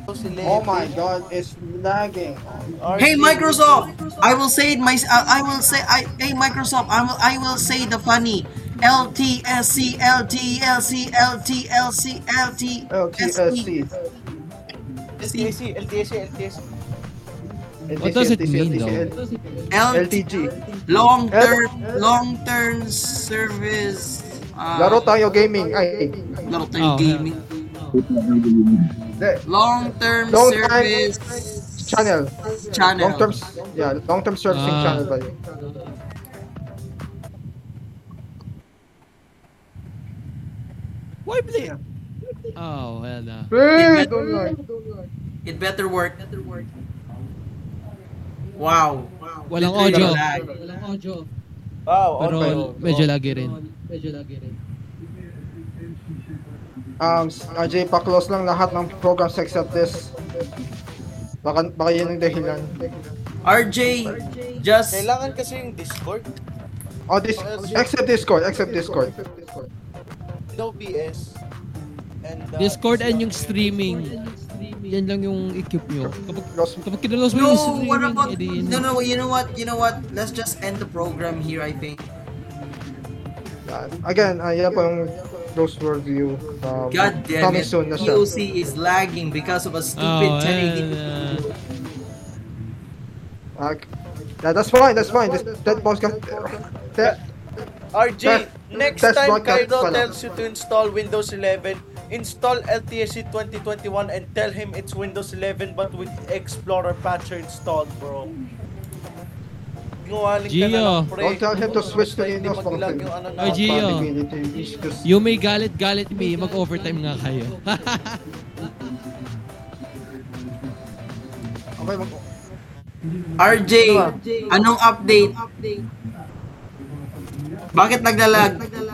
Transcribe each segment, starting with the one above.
Oh my god, it's lagging. Hey Microsoft, I will say it I will say hey Microsoft, I will say the funny LTSC LTLC LTLC LTSC LTSC. LTSC. What does it mean though? LTG. long term service Laro tayo gaming. Ay. laro tayo gaming. Long term Long service Channel. channel. Long term servicing channel ba yun? Why play? Oh, well na. Don't lie. It better work. Wow. Walang Literally audio. lag. Walang audio. Wow, Pero medyo lagi rin. Ajay, pa-close lang lahat ng programs except this. Baka yun ang dahilan. RJ, just Kailangan kasi yung Discord. Oh, except Discord. No BS. And Discord and yung streaming. Yan lang yung equip nyo. Kapag kinalos mo no. yung streaming, What about edi yun. no? You know what? Let's just end the program here. I think. Again, yan po yung close word view. God damn Coming it! soon na siya. POC is lagging because of a stupid 1080. That's fine. That boss can... RJ, next Test time broadcast Kaido pala. tells you to install Windows 11, install LTSC 2021 and tell him it's Windows 11 but with Explorer patcher installed, bro. Gingawaling ka na Gio. lang, pre. Don't tell him to switch to Basta hindi Windows mag-lag phone. yung ano na. Ay, Gio. Because You may galit me, mag-overtime nga kayo. okay, RJ, anong update? Bakit naglalag?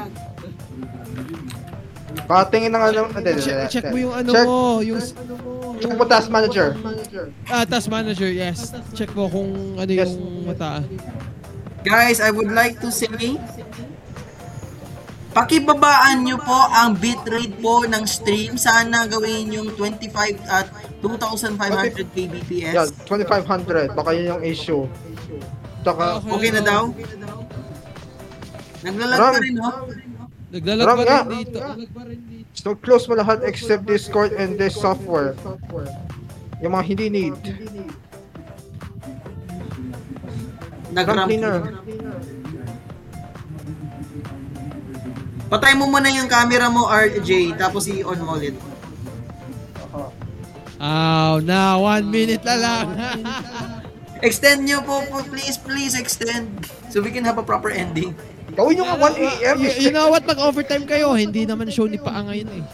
patingin ng ano... Check mo yung ano Check. mo, yung Check mo task manager. task manager, yes. Check mo kung ano Yes. yung mata. Guys, I would like to say, pakibabaan nyo po ang bitrate po ng stream. Sana gawin yung 25 at 2,500 kbps. Yeah, 2,500. Baka yun yung issue. Saka, Okay na daw? Naglalag Ram. pa rin, no? Naglalag Ram pa nga. rin dito. so close mo lahat except Discord and this software. Yung mga hindi need. Ram Nag-ramp. cleaner. Patay mo muna yung camera mo, RJ, tapos i-on mo ulit. Oh, na 1 minute na lang. Extend nyo po, please extend. So we can have a proper ending. Gawin nyo nga 1 AM. You know what? Mag-overtime kayo. Hindi naman show ni Paa ngayon eh.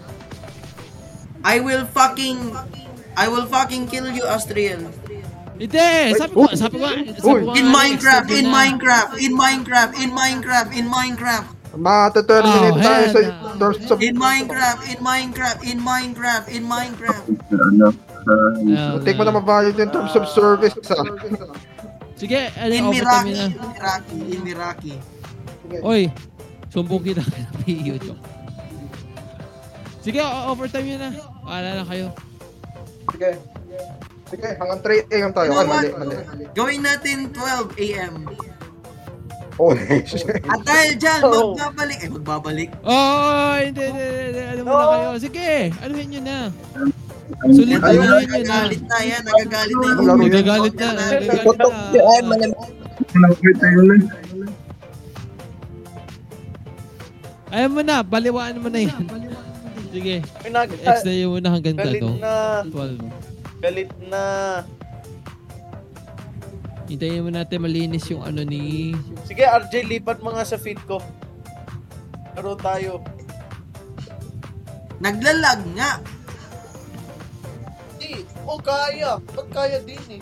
I will fucking kill you, Astriel. Hindi! Sabi ko. In Minecraft. Mata-terminate tayo sa terms of... In Minecraft. Take mo na ma-valid yung terms of service. Sige, In overtime na. Miraki. Oy, sumbong kita kay PU to. Sige, overtime yun na. Wala na kayo. Sige, hanggang 3 AM tayo. You know Ay, what? mali. Gawin natin 12 AM. Holy shit. At dahil dyan, Oh. magbabalik. Oh, hindi. Ano muna kayo? Sige, anuhin nyo na. Sulit na Ayun, anuhin nyo na. Nagagalit na yan, nagagalit na yung Laro yan. Nagagalit na. Ayaw mo na, baliwaan mo na yan. Sige, extend mo na hanggang Galit to. na. 12. Galit na. Hintayin mo natin malinis yung ano ni... Sige, RJ, lipat mo nga sa feed ko. Laro tayo. Naglalag nga. Kaya. Ba't kaya din eh?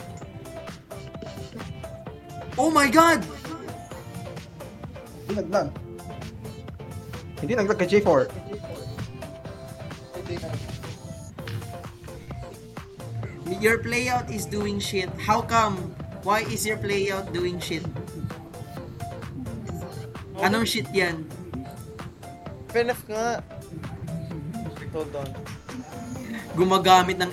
Oh my God! Hindi naglag kay J4. Your playout is doing shit. How come? Why is your playout doing shit? Anong shit yan? PNF nga. Hold on. Gumagamit ng